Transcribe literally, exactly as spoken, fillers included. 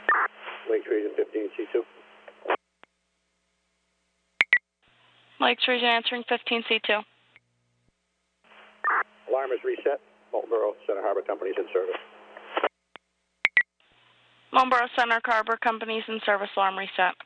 Lakes Region fifteen C two. Lakes Region answering fifteen C two. Alarm is reset. Multeboro Center Harbor Company's in service. Multeboro Center Harbor Company's in service, alarm reset.